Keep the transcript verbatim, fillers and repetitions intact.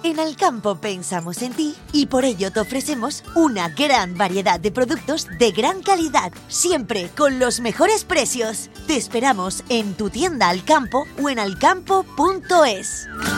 En Alcampo pensamos en ti y por ello te ofrecemos una gran variedad de productos de gran calidad, siempre con los mejores precios. Te esperamos en tu tienda Alcampo o en alcampo punto es.